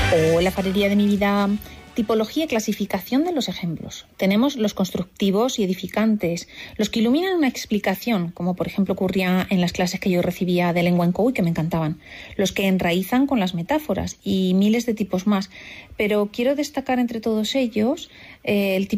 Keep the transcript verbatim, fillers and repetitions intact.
O la palería de mi vida, tipología y clasificación de los ejemplos. Tenemos los constructivos y edificantes, los que iluminan una explicación, como por ejemplo ocurría en las clases que yo recibía de lengua en C O U y que me encantaban, los que enraizan con las metáforas y miles de tipos más. Pero quiero destacar entre todos ellos eh, el tipo